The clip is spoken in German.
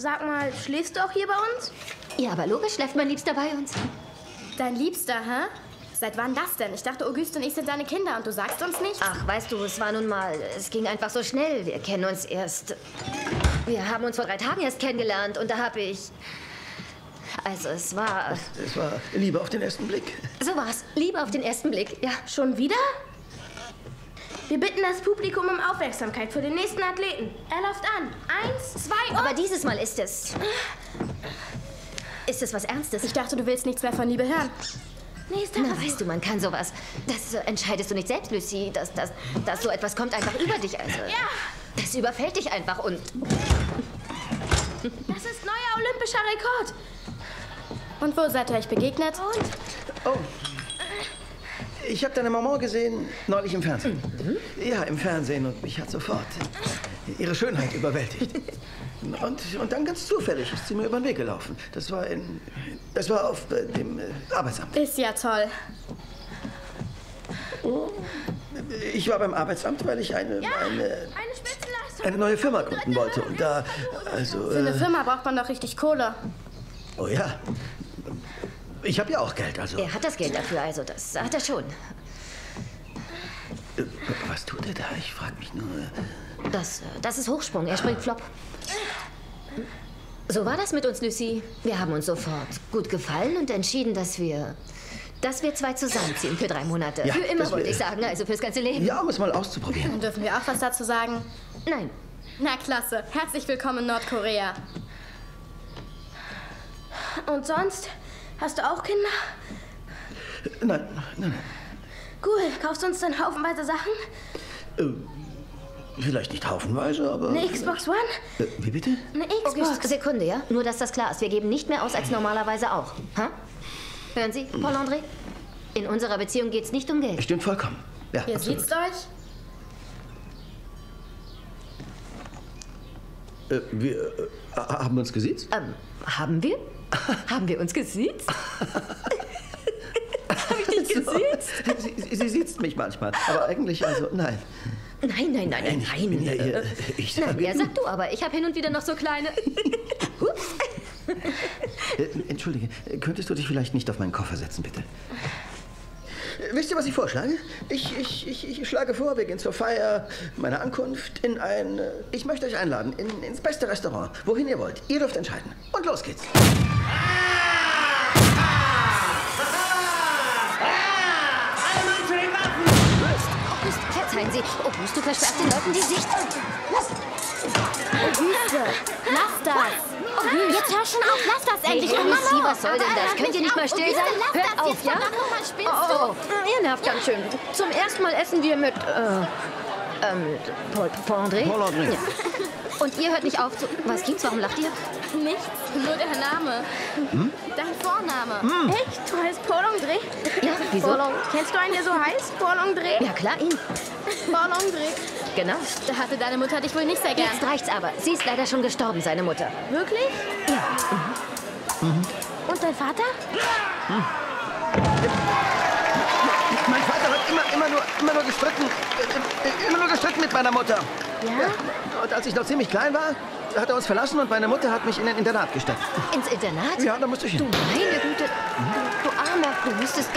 Sag mal, schläfst du auch hier bei uns? Ja, aber logisch schläft mein Liebster bei uns. Dein Liebster, hä? Seit wann das denn? Ich dachte, Auguste und ich sind deine Kinder und du sagst uns nichts. Ach, weißt du, es war nun mal, es ging einfach so schnell. Wir kennen uns erst, wir haben uns vor 3 Tagen erst kennengelernt und da habe ich, also es war Liebe auf den ersten Blick. So war's, Liebe auf den ersten Blick, ja. Schon wieder? Wir bitten das Publikum um Aufmerksamkeit für den nächsten Athleten. Er läuft an. 1, 2 und... Aber dieses Mal ist es was Ernstes? Ich dachte, du willst nichts mehr von Liebe hören. Nächster Na, Versuch. weißt du, man kann sowas. Das entscheidest du nicht selbst, Lucy. Dass so etwas kommt einfach über dich. Also, Ja. Das überfällt dich einfach und... Das ist neuer olympischer Rekord. Und wo seid ihr euch begegnet? Und? Oh, ich habe deine Maman gesehen, neulich im Fernsehen. Ja, im Fernsehen und mich hat sofort ihre Schönheit überwältigt. Und dann ganz zufällig ist sie mir über den Weg gelaufen. Das war auf dem Arbeitsamt. Ist ja toll. Ich war beim Arbeitsamt, weil ich eine Spitzenleistung. eine neue Firma gründen wollte. Und da, also... Für eine Firma braucht man doch richtig Kohle. Oh ja. Ich habe ja auch Geld, also... Er hat das Geld dafür, also das hat er schon. Was tut er da? Ich frage mich nur... Das ist Hochsprung, er springt Flop. So war das mit uns, Lucy. Wir haben uns sofort gut gefallen und entschieden, dass wir 2 zusammenziehen für 3 Monate. Ja, für immer, dass wollte wir- ich sagen, also fürs ganze Leben. Ja, um es mal auszuprobieren. Dann dürfen wir auch was dazu sagen. Nein. Na klasse. Herzlich willkommen in Nordkorea. Und sonst? Hast du auch Kinder? Nein. Cool. Kaufst du uns dann haufenweise Sachen? Vielleicht nicht haufenweise, aber... Eine Xbox One? Wie bitte? Eine Xbox. Sekunde, ja? Nur, dass das klar ist. Wir geben nicht mehr aus als normalerweise auch. Ha? Hören Sie, Paul-André? In unserer Beziehung geht's nicht um Geld. Stimmt vollkommen. Ja, Ihr absolut. sieht's euch? Haben wir uns gesiezt? Haben wir? Haben wir uns gesiezt? Habe ich dich gesiezt? Sie siezt mich manchmal, aber eigentlich, also, nein. Nein. Ich bin ja ihr... Ich Nein, sage... ja, sag du aber. Ich habe hin und wieder noch so kleine... Ups. Entschuldige, könntest du dich vielleicht nicht auf meinen Koffer setzen, bitte? Wisst ihr, was ich vorschlage? Ich schlage vor, wir gehen zur Feier meiner Ankunft in ein... Ich möchte euch einladen, ins beste Restaurant. Wohin ihr wollt. Ihr dürft entscheiden. Und los geht's. Verzeihen Sie. August, du versperrst den Leuten die Sicht. Auguste, lass das. Jetzt hör schon auf, lass das endlich. Hey, Lucy, was soll denn das? Könnt ihr nicht mal still sein? Hört auf, ja? Oh, ihr nervt ganz schön. Zum ersten Mal essen wir mit, Paul-André. Paul-André. Ja. Und ihr hört nicht auf zu... Was gibt's? Warum lacht ihr? Nichts, nur der Name. Dein Vorname. Echt? Du heißt Paul-André? Ja, wieso? Kennst du einen, der so heißt? Paul-André? Ja, klar, ihn. Paul-André. Genau. Da hatte deine Mutter dich wohl nicht sehr gern. Jetzt reicht's aber. Sie ist leider schon gestorben, seine Mutter. Wirklich? Ja. Und dein Vater? Mein Vater hat immer nur gestritten. Immer nur gestritten mit meiner Mutter. Ja? Und als ich noch ziemlich klein war, hat er uns verlassen und meine Mutter hat mich in ein Internat gesteckt. Ins Internat? Ja, da musste ich hin. Du meine Güte. Du Armer. Du müsstest